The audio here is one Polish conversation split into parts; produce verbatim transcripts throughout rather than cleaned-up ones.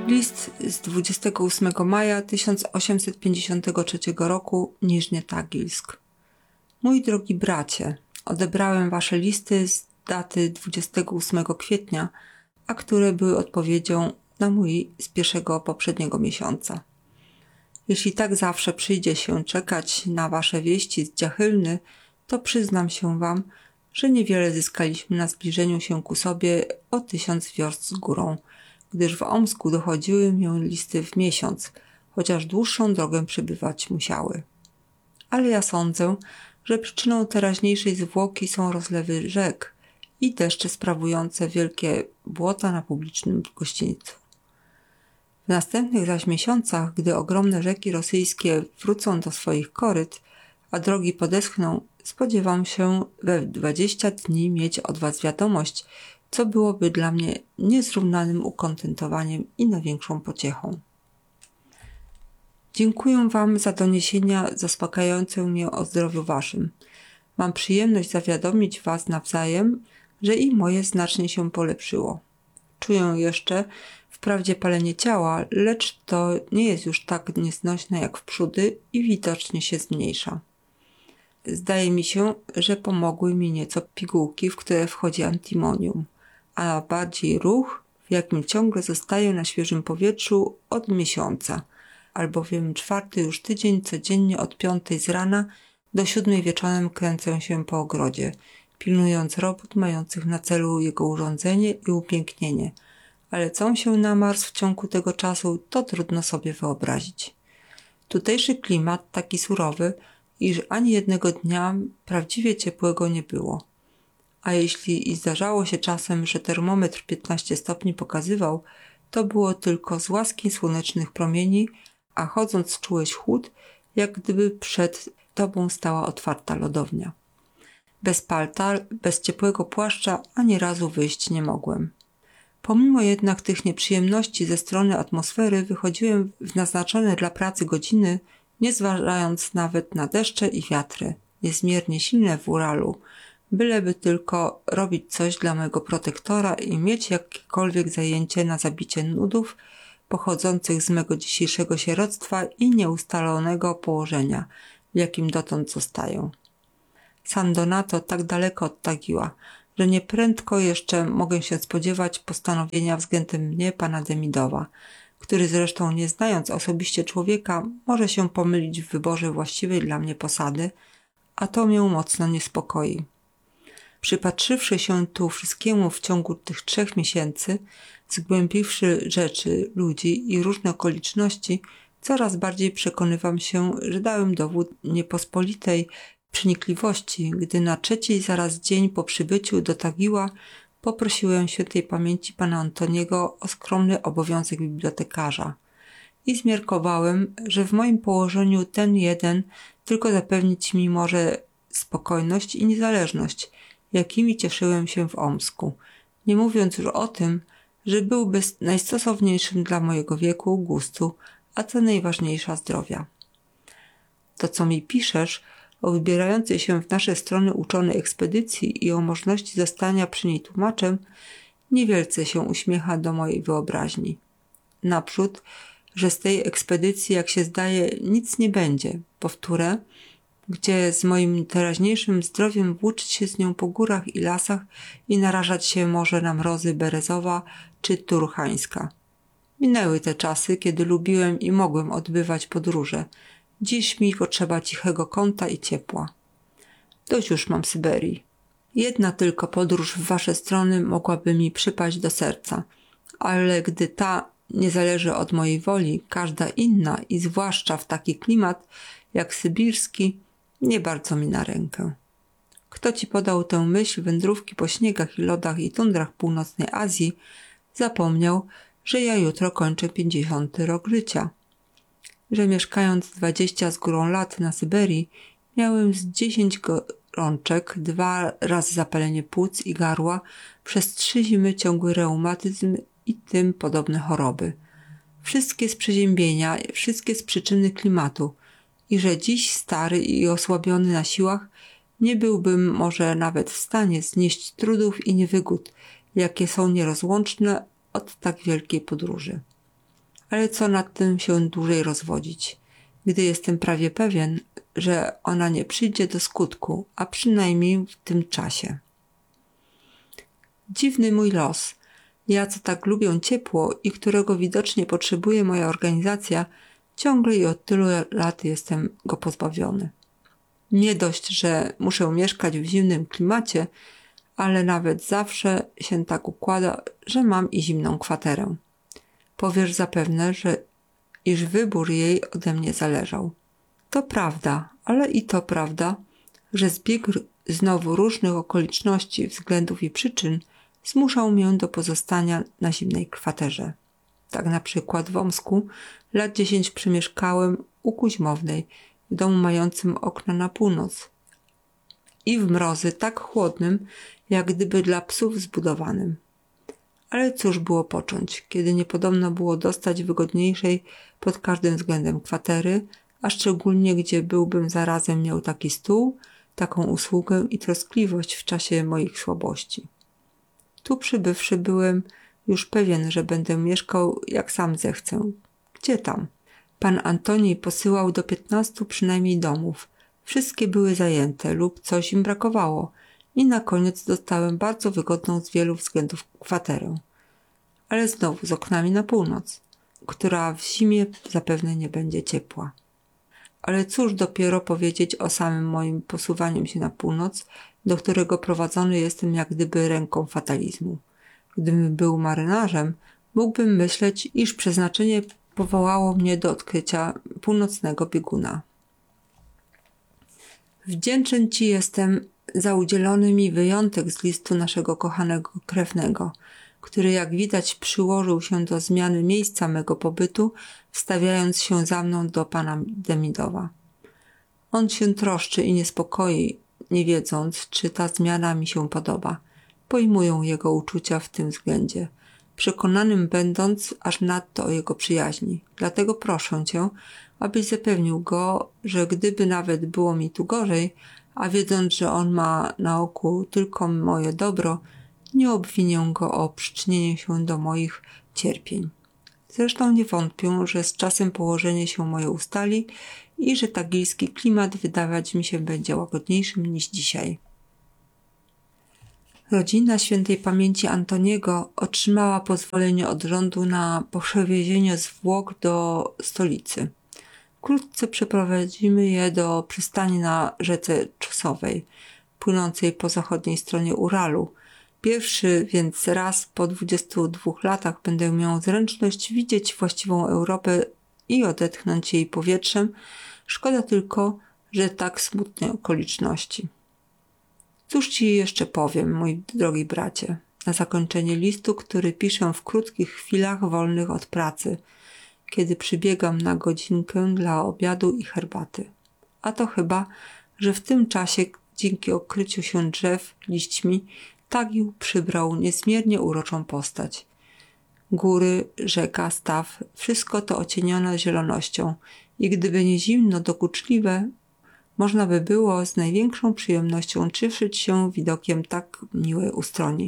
List z dwudziestego ósmego maja tysiąc osiemset pięćdziesiątego trzeciego roku, Niżny Tagilsk. Mój drogi bracie, odebrałem wasze listy z daty dwudziestego ósmego kwietnia, a które były odpowiedzią na mój z pierwszego poprzedniego miesiąca. Jeśli tak zawsze przyjdzie się czekać na wasze wieści z Dziachylny, to przyznam się wam, że niewiele zyskaliśmy na zbliżeniu się ku sobie o tysiąc wiorst z górą, gdyż w Omsku dochodziły mi listy w miesiąc, chociaż dłuższą drogę przebywać musiały. Ale ja sądzę, że przyczyną teraźniejszej zwłoki są rozlewy rzek i deszcze sprawujące wielkie błota na publicznym gościńcu. W następnych zaś miesiącach, gdy ogromne rzeki rosyjskie wrócą do swoich koryt, a drogi podeschną, spodziewam się we dwadzieścia dni mieć od was wiadomość, co byłoby dla mnie niezrównanym ukontentowaniem i największą pociechą. Dziękuję wam za doniesienia zaspokajające mnie o zdrowiu waszym. Mam przyjemność zawiadomić was nawzajem, że i moje znacznie się polepszyło. Czuję jeszcze wprawdzie palenie ciała, lecz to nie jest już tak nieznośne jak wprzódy i widocznie się zmniejsza. Zdaje mi się, że pomogły mi nieco pigułki, w które wchodzi antimonium, a bardziej ruch, w jakim ciągle zostaję na świeżym powietrzu od miesiąca, albowiem czwarty już tydzień codziennie od piątej z rana do siódmej wieczorem kręcę się po ogrodzie, pilnując robót mających na celu jego urządzenie i upięknienie, ale co się namarzł w ciągu tego czasu, to trudno sobie wyobrazić. Tutejszy klimat taki surowy, iż ani jednego dnia prawdziwie ciepłego nie było. A jeśli i zdarzało się czasem, że termometr piętnaście stopni pokazywał, to było tylko z łaski słonecznych promieni, a chodząc czułeś chłód, jak gdyby przed tobą stała otwarta lodownia. Bez palta, bez ciepłego płaszcza ani razu wyjść nie mogłem. Pomimo jednak tych nieprzyjemności ze strony atmosfery wychodziłem w naznaczone dla pracy godziny, nie zważając nawet na deszcze i wiatry, niezmiernie silne w Uralu, byleby tylko robić coś dla mego protektora i mieć jakiekolwiek zajęcie na zabicie nudów pochodzących z mego dzisiejszego sieroctwa i nieustalonego położenia, w jakim dotąd zostaję. San Donato tak daleko od Tagiła, że nieprędko jeszcze mogę się spodziewać postanowienia względem mnie pana Demidowa, który zresztą nie znając osobiście człowieka może się pomylić w wyborze właściwej dla mnie posady, a to mnie mocno niespokoi. Przypatrzywszy się tu wszystkiemu w ciągu tych trzech miesięcy, zgłębiwszy rzeczy, ludzi i różne okoliczności, coraz bardziej przekonywam się, że dałem dowód niepospolitej przenikliwości, gdy na trzeci zaraz dzień po przybyciu do Tagiła poprosiłem świętej pamięci pana Antoniego o skromny obowiązek bibliotekarza i zmiarkowałem, że w moim położeniu ten jeden tylko zapewnić mi może spokojność i niezależność, jakimi cieszyłem się w Omsku, nie mówiąc już o tym, że byłby najstosowniejszym dla mojego wieku, gustu, a co najważniejsza zdrowia. To, co mi piszesz o wybierającej się w nasze strony uczonej ekspedycji i o możliwości zostania przy niej tłumaczem, niewielce się uśmiecha do mojej wyobraźni. Naprzód, że z tej ekspedycji, jak się zdaje, nic nie będzie, powtórę, gdzie z moim teraźniejszym zdrowiem włóczyć się z nią po górach i lasach i narażać się może na mrozy Berezowa czy Turchańska. Minęły te czasy, kiedy lubiłem i mogłem odbywać podróże. Dziś mi potrzeba cichego kąta i ciepła. Dość już mam Syberii. Jedna tylko podróż w wasze strony mogłaby mi przypaść do serca, ale gdy ta nie zależy od mojej woli, każda inna i zwłaszcza w taki klimat jak sybirski, nie bardzo mi na rękę. Kto ci podał tę myśl wędrówki po śniegach i lodach i tundrach północnej Azji, zapomniał, że ja jutro kończę pięćdziesiąty rok życia. Że mieszkając dwadzieścia z górą lat na Syberii, miałem z dziesięć gorączek, dwa razy zapalenie płuc i gardła, przez trzy zimy ciągły reumatyzm i tym podobne choroby. Wszystkie z przeziębienia, wszystkie z przyczyny klimatu i że dziś stary i osłabiony na siłach nie byłbym może nawet w stanie znieść trudów i niewygód, jakie są nierozłączne od tak wielkiej podróży. Ale co nad tym się dłużej rozwodzić, gdy jestem prawie pewien, że ona nie przyjdzie do skutku, a przynajmniej w tym czasie. Dziwny mój los. Ja, co tak lubię ciepło i którego widocznie potrzebuje moja organizacja, ciągle i od tylu lat jestem go pozbawiony. Nie dość, że muszę mieszkać w zimnym klimacie, ale nawet zawsze się tak układa, że mam i zimną kwaterę. Powiesz zapewne, że iż wybór jej ode mnie zależał. To prawda, ale i to prawda, że zbieg znowu różnych okoliczności, względów i przyczyn zmuszał mnie do pozostania na zimnej kwaterze. Tak na przykład w Omsku lat dziesięć przemieszkałem u Kuźmownej, w domu mającym okna na północ i w mrozy tak chłodnym, jak gdyby dla psów zbudowanym. Ale cóż było począć, kiedy nie podobno było dostać wygodniejszej pod każdym względem kwatery, a szczególnie gdzie byłbym zarazem miał taki stół, taką usługę i troskliwość w czasie moich słabości. Tu przybywszy byłem już pewien, że będę mieszkał jak sam zechcę. Gdzie tam? Pan Antoni posyłał do piętnastu przynajmniej domów. Wszystkie były zajęte lub coś im brakowało i na koniec dostałem bardzo wygodną z wielu względów kwaterę. Ale znowu z oknami na północ, która w zimie zapewne nie będzie ciepła. Ale cóż dopiero powiedzieć o samym moim posuwaniem się na północ, do którego prowadzony jestem jak gdyby ręką fatalizmu. Gdybym był marynarzem, mógłbym myśleć, iż przeznaczenie powołało mnie do odkrycia północnego bieguna. Wdzięczny Ci jestem za udzielony mi wyjątek z listu naszego kochanego krewnego, który jak widać przyłożył się do zmiany miejsca mego pobytu, wstawiając się za mną do pana Demidowa. On się troszczy i niespokoi, nie wiedząc, czy ta zmiana mi się podoba. Pojmuję jego uczucia w tym względzie, przekonanym będąc aż nadto o jego przyjaźni. Dlatego proszę Cię, abyś zapewnił go, że gdyby nawet było mi tu gorzej, a wiedząc, że on ma na oku tylko moje dobro, nie obwinię go o przyczynienie się do moich cierpień. Zresztą nie wątpię, że z czasem położenie się moje ustali i że tagilski klimat wydawać mi się będzie łagodniejszym niż dzisiaj. Rodzina świętej pamięci Antoniego otrzymała pozwolenie od rządu na przewiezienie zwłok do stolicy. Wkrótce przeprowadzimy je do przystani na rzece Czosowej, płynącej po zachodniej stronie Uralu. Pierwszy więc raz po dwudziestu dwóch latach będę miał zręczność widzieć właściwą Europę i odetchnąć jej powietrzem. Szkoda tylko, że tak smutne okoliczności. Cóż Ci jeszcze powiem, mój drogi bracie, na zakończenie listu, który piszę w krótkich chwilach wolnych od pracy, kiedy przybiegam na godzinkę dla obiadu i herbaty. A to chyba, że w tym czasie, dzięki okryciu się drzew liśćmi, Tagił przybrał niezmiernie uroczą postać. Góry, rzeka, staw, wszystko to ocienione zielonością i gdyby nie zimno dokuczliwe, można by było z największą przyjemnością cieszyć się widokiem tak miłej ustroni.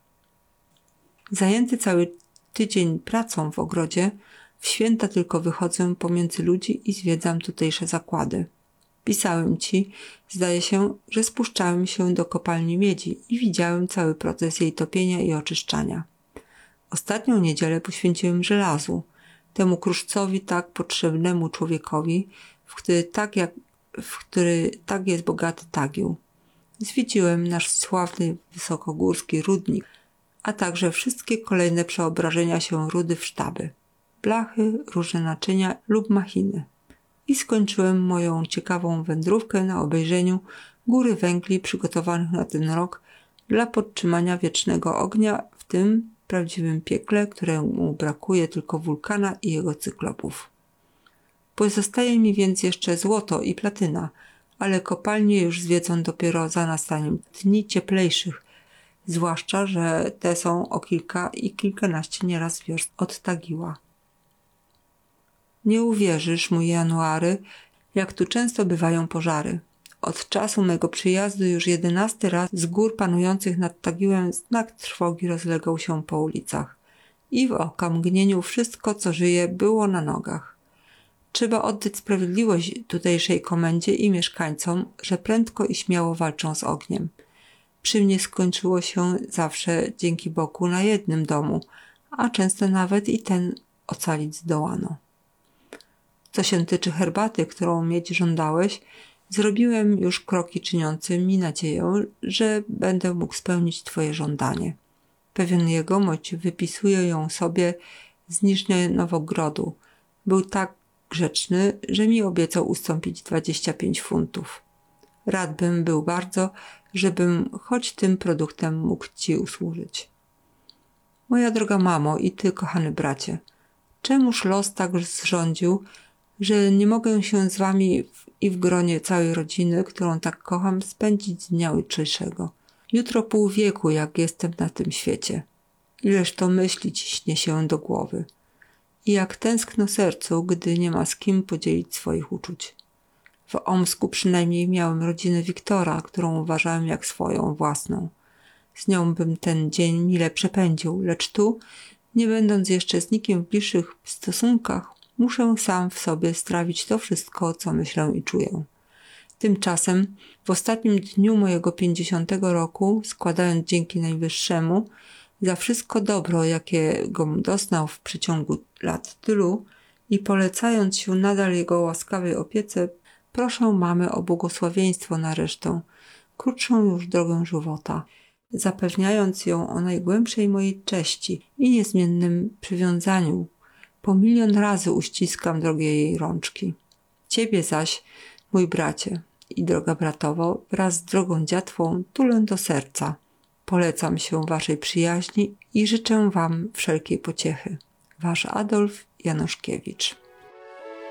Zajęty cały tydzień pracą w ogrodzie, w święta tylko wychodzę pomiędzy ludzi i zwiedzam tutejsze zakłady. Pisałem Ci, zdaje się, że spuszczałem się do kopalni miedzi i widziałem cały proces jej topienia i oczyszczania. Ostatnią niedzielę poświęciłem żelazu, temu kruszcowi tak potrzebnemu człowiekowi, w który tak, jak, w który tak jest bogaty Tagił. Zwiedziłem nasz sławny wysokogórski rudnik, a także wszystkie kolejne przeobrażenia się rudy w sztaby, blachy, różne naczynia lub machiny. I skończyłem moją ciekawą wędrówkę na obejrzeniu góry węgli przygotowanych na ten rok dla podtrzymania wiecznego ognia w tym prawdziwym piekle, któremu brakuje tylko wulkana i jego cyklopów. Pozostaje mi więc jeszcze złoto i platyna, ale kopalnie już zwiedzą dopiero za nastaniem dni cieplejszych, zwłaszcza, że te są o kilka i kilkanaście nieraz wiorst od Tagiła. Nie uwierzysz, mój January, jak tu często bywają pożary. Od czasu mego przyjazdu już jedenasty raz z gór panujących nad Tagiłem znak trwogi rozlegał się po ulicach. i w okamgnieniu wszystko, co żyje, było na nogach. Trzeba oddać sprawiedliwość tutejszej komendzie i mieszkańcom, że prędko i śmiało walczą z ogniem. Przy mnie skończyło się zawsze dzięki Bogu na jednym domu, a często nawet i ten ocalić zdołano. Co się tyczy herbaty, którą mieć żądałeś, zrobiłem już kroki czyniące mi nadzieję, że będę mógł spełnić twoje żądanie. Pewien jegomość wypisuje ją sobie z Niżnie Nowogrodu. Był tak grzeczny, że mi obiecał ustąpić dwadzieścia pięć funtów. Rad bym był bardzo, żebym choć tym produktem mógł ci usłużyć. Moja droga mamo i ty, kochany bracie, czemuż los tak zrządził, że nie mogę się z wami w, i w gronie całej rodziny, którą tak kocham, spędzić dnia jutrzejszego. Jutro pół wieku, jak jestem na tym świecie. Ileż to myśli ciśnie się do głowy. I jak tęskno sercu, gdy nie ma z kim podzielić swoich uczuć. W Omsku przynajmniej miałem rodzinę Wiktora, którą uważałem jak swoją własną. Z nią bym ten dzień mile przepędził, lecz tu, nie będąc jeszcze z nikim w bliższych stosunkach, muszę sam w sobie strawić to wszystko, co myślę i czuję. Tymczasem w ostatnim dniu mojego pięćdziesiątego roku, składając dzięki Najwyższemu za wszystko dobro, jakiego doznał w przeciągu lat tylu i polecając się nadal jego łaskawej opiece, proszę mamy o błogosławieństwo na resztę, krótszą już drogę żywota, zapewniając ją o najgłębszej mojej cześci i niezmiennym przywiązaniu. Po milion razy uściskam drogie jej rączki. Ciebie zaś, mój bracie i droga bratowo, wraz z drogą dziatwą tulę do serca. Polecam się waszej przyjaźni i życzę wam wszelkiej pociechy. Wasz Adolf Januszkiewicz.